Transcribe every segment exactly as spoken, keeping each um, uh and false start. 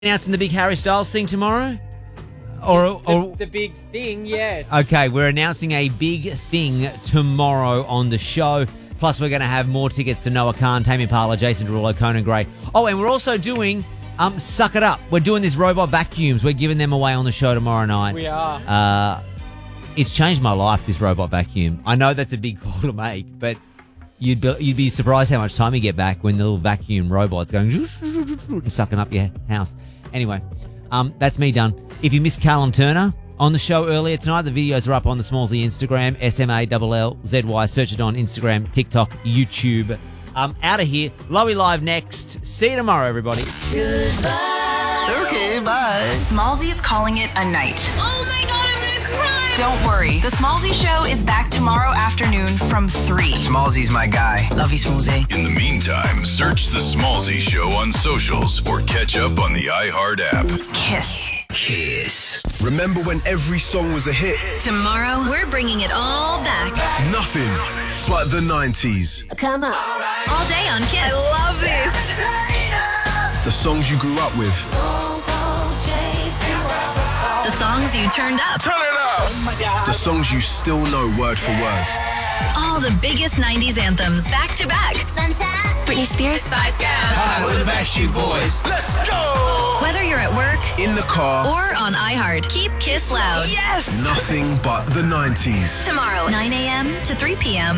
Announcing the big Harry Styles thing tomorrow? Or, or The, the big thing, yes. Okay, we're announcing a big thing tomorrow on the show. Plus, we're going to have more tickets to Noah Khan, Tame Impala, Jason Derulo, Conan Gray. Oh, and we're also doing um, Suck It Up. We're doing these robot vacuums. We're giving them away on the show tomorrow night. We are. Uh, it's changed my life, this robot vacuum. I know that's a big call to make, but you'd be, you'd be surprised how much time you get back when the little vacuum robot's going and sucking up your house. Anyway, um, that's me done. If you missed Callum Turner on the show earlier tonight, the videos are up on the Smallzy Instagram, S M A L L Z Y. Search it on Instagram, TikTok, YouTube. Um, out of here. Lowy Live next. See you tomorrow, everybody. Goodbye. Okay, bye. Smallzy is calling it a night. Oh my god, I'm gonna cry. Don't worry. The Smallzy Show is back tomorrow afternoon from three. Smallzy's my guy. Love you, Smallzy. In the meantime, search The Smallzy Show on socials or catch up on the iHeart app. Kiss. Kiss. Remember when every song was a hit? Tomorrow, we're bringing it all back. Nothing but the nineties. Come on. All day on Kiss. I love this. The songs you grew up with. The songs you turned up. Turn it up! The songs you still know word for word. All the biggest nineties anthems back to back. Britney Spears, Spice Girls. Hi, we're the Backstreet Boys. Let's go! Whether you're at work In the car. or on iHeart, keep Kiss loud. Yes! Nothing but the nineties. Tomorrow, nine a.m. to three p.m.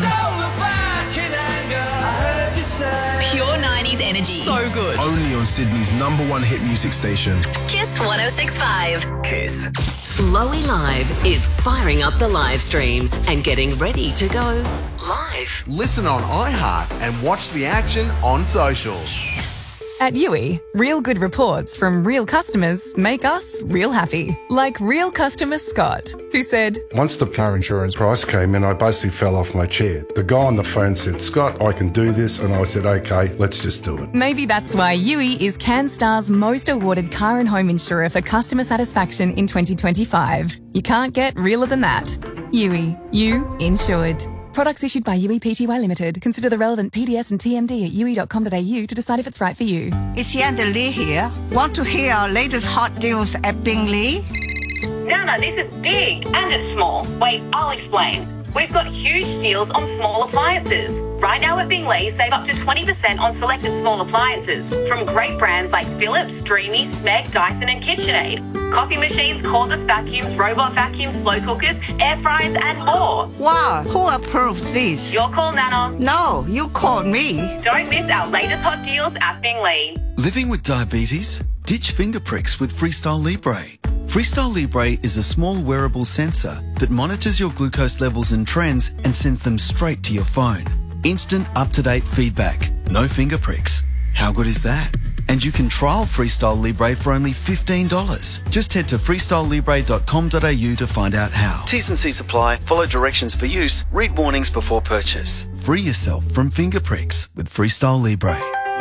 Pure nineties energy. So good. Only on Sydney's number one hit music station. Kiss one oh six point five. Kiss. Lowy Live is firing up the live stream and getting ready to go live. Listen on iHeart and watch the action on socials. At Yui, real good reports from real customers make us real happy. Like real customer Scott, who said, Once the car insurance price came in, I basically fell off my chair. The guy on the phone said, Scott, I can do this. And I said, okay, let's just do it. maybe that's why Yui is CanStar's most awarded car and home insurer for customer satisfaction in twenty twenty-five. You can't get realer than that. Yui, you insured. Products issued by Yui Pty Limited. Consider the relevant P D S and T M D at yui dot com dot a u to decide if it's right for you. It's Yanda Lee here. Want to hear our latest hot deals at Bingley? Nana, this is big and it's small. Wait, I'll explain. We've got huge deals on small appliances. Right now at Bingley, save up to twenty percent on selected small appliances from great brands like Philips, Dreamy, Smeg, Dyson and KitchenAid. Coffee machines, cordless vacuums, robot vacuums, slow cookers, air fryers and more. Wow, who approved this? Your call, Nana. No, you called me. Don't miss our latest hot deals at Bingley. Living with diabetes? Ditch finger pricks with Freestyle Libre. Freestyle Libre is a small wearable sensor that monitors your glucose levels and trends and sends them straight to your phone. Instant up-to-date feedback. No finger pricks. How good is that? And you can trial Freestyle Libre for only fifteen dollars. Just head to freestyle libre dot com dot a u to find out how. T's and C's apply. Follow directions for use. Read warnings before purchase. Free yourself from finger pricks with Freestyle Libre.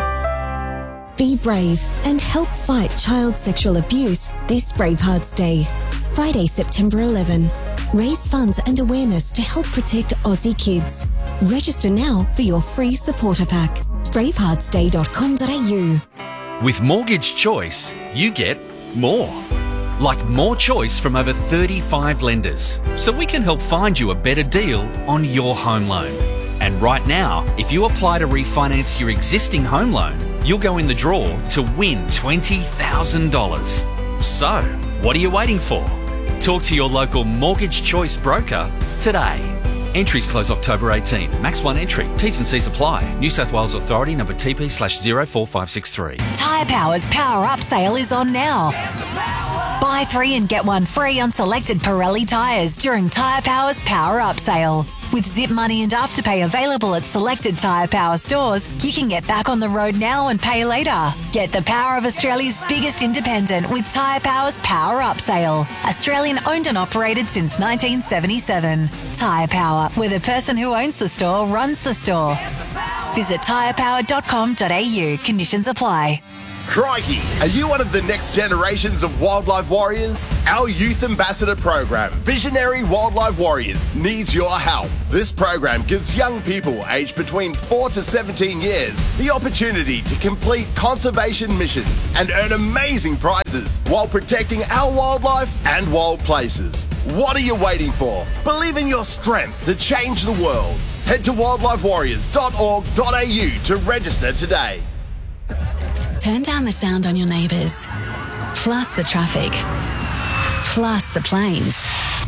Be brave and help fight child sexual abuse this Bravehearts Day. Friday, September eleventh. Raise funds and awareness to help protect Aussie kids. Register now for your free supporter pack. bravehearts day dot com dot a u. With Mortgage Choice, you get more. Like more choice from over thirty-five lenders, so we can help find you a better deal on your home loan. And right now, if you apply to refinance your existing home loan, you'll go in the draw to win twenty thousand dollars. So, what are you waiting for? Talk to your local Mortgage Choice broker today. Entries close October eighteenth. Max one entry. T's and C's apply. New South Wales Authority number T P slash zero four five six three. Tyre Power's Power Up sale is on now. Buy three and get one free on selected Pirelli tyres during Tyre Power's Power Up sale. With Zip Money and Afterpay available at selected Tyre Power stores, you can get back on the road now and pay later. Get the power of Australia's biggest independent with Tyre Power's Power Up sale. Australian owned and operated since nineteen seventy-seven. Tyre Power, where the person who owns the store runs the store. Visit tyre power dot com dot a u. Conditions apply. Crikey, are you one of the next generations of wildlife warriors? Our youth ambassador program, Visionary Wildlife Warriors, needs your help. This program gives young people aged between four to seventeen years the opportunity to complete conservation missions and earn amazing prizes while protecting our wildlife and wild places. What are you waiting for? Believe in your strength to change the world. Head to wildlife warriors dot org dot a u to register today. Turn down the sound on your neighbours, plus the traffic, plus the planes.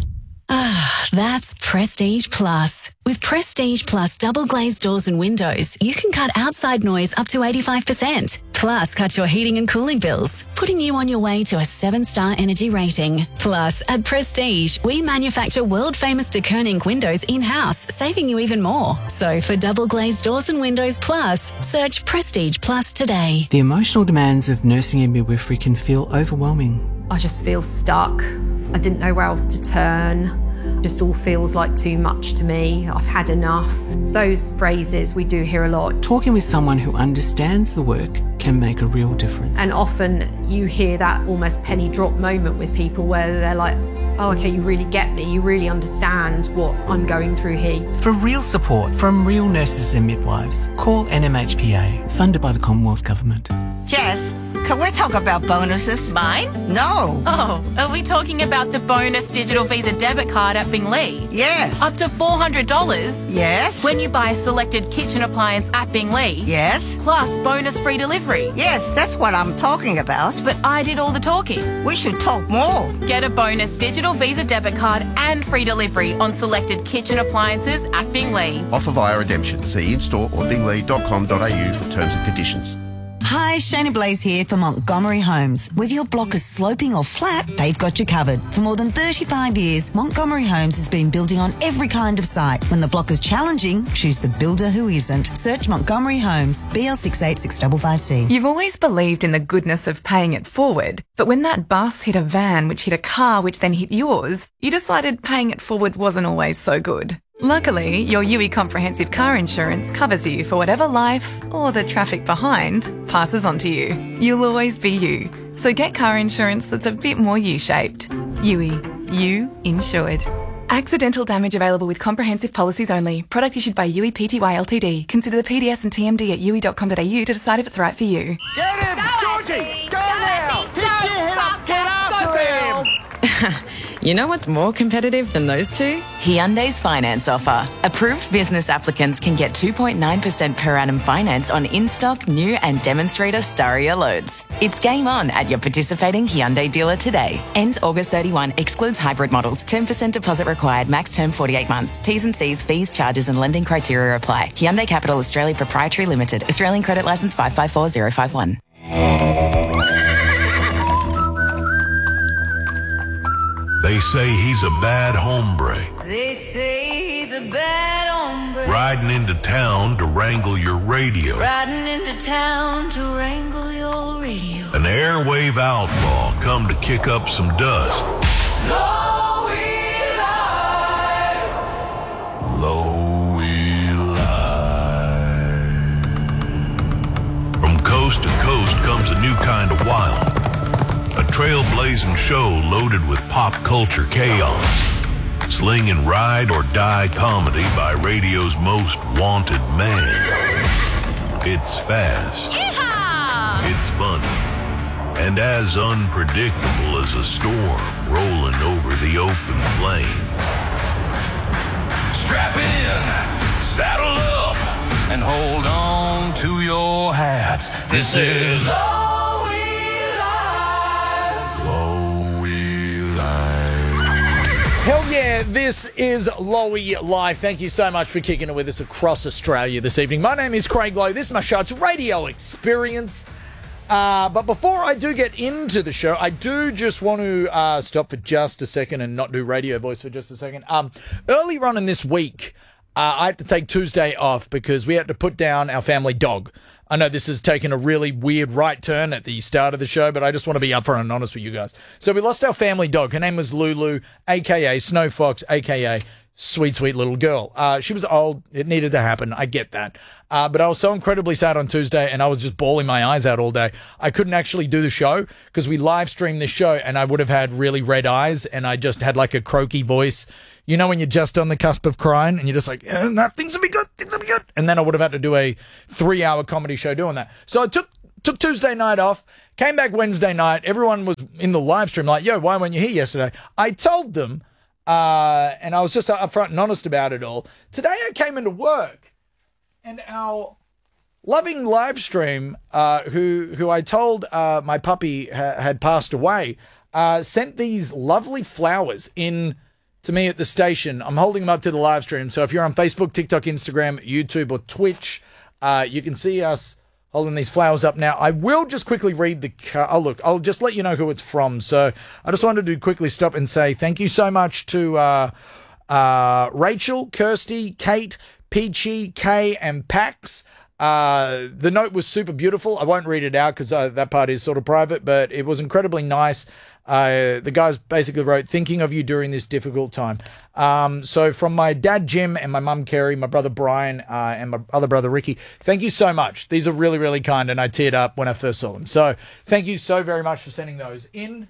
Ah, that's Prestige Plus. With Prestige Plus double glazed doors and windows, you can cut outside noise up to eighty-five percent. Plus, cut your heating and cooling bills, putting you on your way to a seven-star energy rating. Plus, at Prestige, we manufacture world-famous de Koning windows in-house, saving you even more. So, for double glazed doors and windows plus, search Prestige Plus today. The emotional demands of nursing and midwifery can feel overwhelming. I just feel stuck. I didn't know where else to turn. Just all feels like too much to me. I've had enough. Those phrases we do hear a lot. Talking with someone who understands the work can make a real difference. And often you hear that almost penny drop moment with people where they're like, oh, okay, you really get me. You really understand what I'm going through here. For real support from real nurses and midwives, call N M H P A, funded by the Commonwealth Government. Jess, can we talk about bonuses? Mine? No. Oh, are we talking about the bonus digital Visa debit card at Binglee? Yes. Up to four hundred dollars? Yes. When you buy a selected kitchen appliance at Binglee? Yes. Plus bonus free delivery? Yes, that's what I'm talking about. But I did all the talking. We should talk more. Get a bonus digital Visa debit card and free delivery on selected kitchen appliances at Binglee. Offer via redemption. See in-store or binglee dot com dot a u for terms and conditions. Hi, Shana Blaze here for Montgomery Homes. Whether your block is sloping or flat, they've got you covered. For more than thirty-five years, Montgomery Homes has been building on every kind of site. When the block is challenging, choose the builder who isn't. Search Montgomery Homes, B L six eight six five five C. You've always believed in the goodness of paying it forward, but when that bus hit a van which hit a car which then hit yours, you decided paying it forward wasn't always so good. Luckily, your U I Comprehensive Car Insurance covers you for whatever life, or the traffic behind, passes on to you. You'll always be you. So get car insurance that's a bit more U-shaped. U I. You insured. Accidental damage available with comprehensive policies only. Product issued by U I P T Y Ltd. Consider the P D S and T M D at u i dot com dot a u to decide if it's right for you. Get him! Go Georgie! Go, go now! Pick your head up! Get after him! You know what's more competitive than those two? Hyundai's finance offer. Approved business applicants can get two point nine percent per annum finance on in-stock, new and demonstrator Staria loads. It's game on at your participating Hyundai dealer today. Ends August thirty-first, excludes hybrid models. ten percent deposit required, max term forty-eight months. T's and C's, fees, charges and lending criteria apply. Hyundai Capital Australia Proprietary Limited. Australian credit licence five five four zero five one. They say he's a bad hombre. They say he's a bad hombre. Riding into town to wrangle your radio. Riding into town to wrangle your radio. An airwave outlaw come to kick up some dust. Low Eli. Low Eli. From coast to coast comes a new kind of wild. A trailblazing show loaded with pop culture chaos. Sling and ride or die comedy by radio's most wanted man. It's fast. Yeehaw! It's funny. And as unpredictable as a storm rolling over the open plains. Strap in, saddle up, and hold on to your hats. This is Low Eli. Low Eli. Hell yeah, this is Lowy Live. Thank you so much for kicking it with us across Australia this evening. My name is Craig Lowe. This is my show. It's Radio Experience. Uh, but before I do get into the show, I do just want to uh, stop for just a second and not do radio voice for just a second. Um, earlier on in this week, uh, I had to take Tuesday off because we had to put down our family dog. I know this has taken a really weird right turn at the start of the show, but I just want to be upfront and honest with you guys. So we lost our family dog. Her name was Lulu, a k a. Snow Fox, a k a. sweet, sweet little girl. Uh, she was old. It needed to happen. I get that. Uh, but I was so incredibly sad on Tuesday, and I was just bawling my eyes out all day. I couldn't actually do the show because we live streamed this show, and I would have had really red eyes, and I just had like a croaky voice. You know when you're just on the cusp of crying, and you're just like, eh, nah, things will be good, things will be good. And then I would have had to do a three-hour comedy show doing that. So I took took Tuesday night off, came back Wednesday night. Everyone was in the live stream like, yo, why weren't you here yesterday? I told them, Uh, and I was just upfront and honest about it all. Today I came into work, and our loving live stream, uh, who who I told uh, my puppy ha- had passed away, uh, sent these lovely flowers in to me at the station. I'm holding them up to the live stream, so if you're on Facebook, TikTok, Instagram, YouTube, or Twitch, uh, you can see us holding these flowers up now. I will just quickly read the... Ca- oh, look, I'll just let you know who it's from. So I just wanted to quickly stop and say thank you so much to uh, uh, Rachel, Kirsty, Kate, Peachy, Kay, and Pax. Uh, the note was super beautiful. I won't read it out because uh, that part is sort of private, but it was incredibly nice. Uh, the guys basically wrote, thinking of you during this difficult time. Um, so from my dad, Jim, and my mum, Kerry, my brother, Brian, uh, and my other brother, Ricky, thank you so much. These are really, really kind, and I teared up when I first saw them. So thank you so very much for sending those in.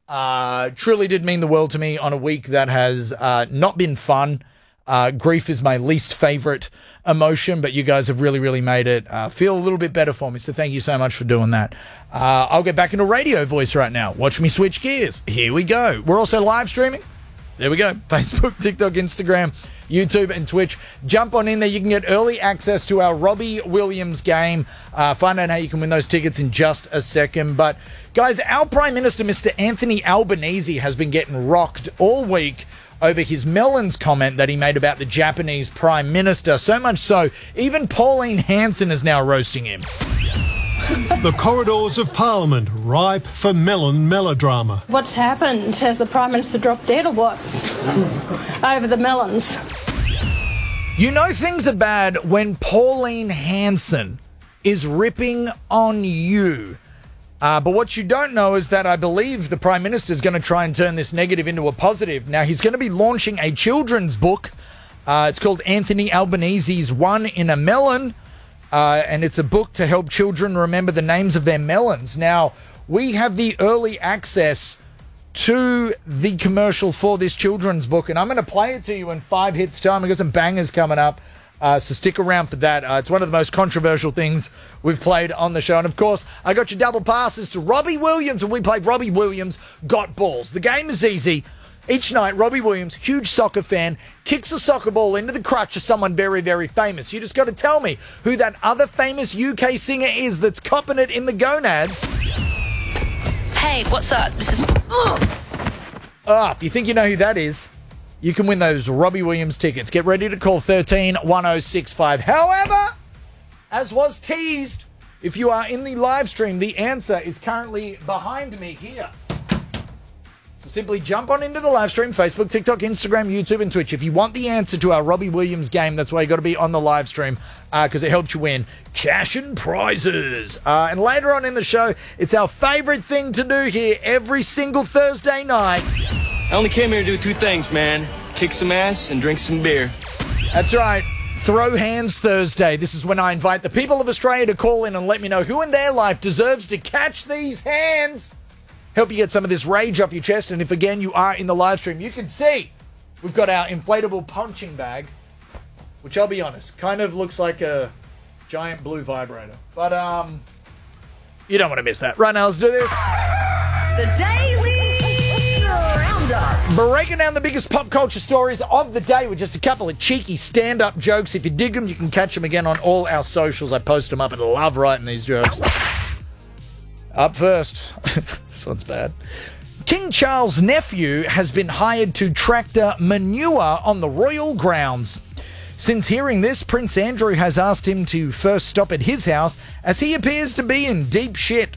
Uh, truly did mean the world to me on a week that has uh, not been fun. Uh, grief is my least favorite emotion, but you guys have really, really made it uh, feel a little bit better for me. So thank you so much for doing that. Uh, I'll get back into radio voice right now. Watch me switch gears. Here we go. We're also live streaming. There we go. Facebook, TikTok, Instagram, YouTube, and Twitch. Jump on in there. You can get early access to our Robbie Williams game. Uh, find out how you can win those tickets in just a second. But guys, our Prime Minister, Mister Anthony Albanese, has been getting rocked all week over his melons comment that he made about the Japanese Prime Minister. So much so, even Pauline Hanson is now roasting him. The corridors of Parliament ripe for melon melodrama. What's happened? Has the Prime Minister dropped dead or what? Over the melons. You know things are bad when Pauline Hanson is ripping on you. Uh, but what you don't know is that I believe the Prime Minister is going to try and turn this negative into a positive. Now, he's going to be launching a children's book. Uh, it's called Anthony Albanese's One in a Melon. Uh, and it's a book to help children remember the names of their melons. Now, we have the early access to the commercial for this children's book. And I'm going to play it to you in five hits time. I've got some bangers coming up. Uh, so stick around for that. Uh, it's one of the most controversial things we've played on the show. And, of course, I got your double passes to Robbie Williams when we played Robbie Williams Got Balls. The game is easy. Each night, Robbie Williams, huge soccer fan, kicks a soccer ball into the crutch of someone very, very famous. You just got to tell me who that other famous U K singer is that's copping it in the gonads. Hey, what's up? This is... Ah, if you think you know who that is, you can win those Robbie Williams tickets. Get ready to call one three one oh six five. However, as was teased, if you are in the live stream, the answer is currently behind me here. So simply jump on into the live stream, Facebook, TikTok, Instagram, YouTube, and Twitch. If you want the answer to our Robbie Williams game, that's why you got to be on the live stream because uh, it helps you win cash and prizes. Uh, and later on in the show, it's our favorite thing to do here every single Thursday night. I only came here to do two things, man. Kick some ass and drink some beer. That's right. Throw Hands Thursday. This is when I invite the people of Australia to call in and let me know who in their life deserves to catch these hands. Help you get some of this rage off your chest. And if, again, you are in the live stream, you can see we've got our inflatable punching bag, which I'll be honest, kind of looks like a giant blue vibrator. But, um, you don't want to miss that. Right now, let's do this. The Daily Roundup. Breaking down the biggest pop culture stories of the day with just a couple of cheeky stand-up jokes. If you dig them, you can catch them again on all our socials. I post them up and I love writing these jokes. Up first. This one's bad. King Charles' nephew has been hired to tractor manure on the royal grounds. Since hearing this, Prince Andrew has asked him to first stop at his house as he appears to be in deep shit.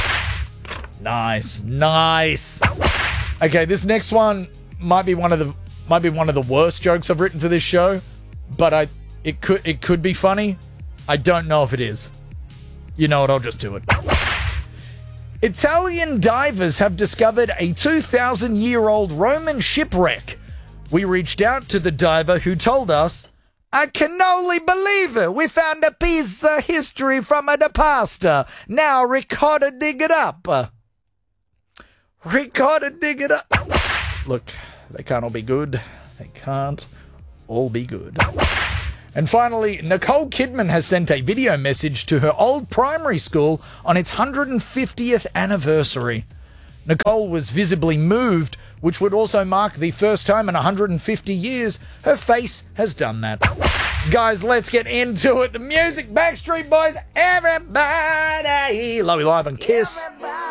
Nice, nice. Okay, this next one might be one of the might be one of the worst jokes I've written for this show, but I it could it could be funny. I don't know if it is. You know what? I'll just do it. Italian divers have discovered a two thousand year old Roman shipwreck We reached out to the diver who told us, "I can only believe it. We found a piece of history from the past. Now record and dig it up." Record and dig it up. Look, they can't all be good. They can't all be good. And finally, Nicole Kidman has sent a video message to her old primary school on its one hundred fiftieth anniversary. Nicole was visibly moved, which would also mark the first time in one hundred fifty years her face has done that. Guys, let's get into it. The music, Backstreet Boys, everybody. Lowy Live and Kiss.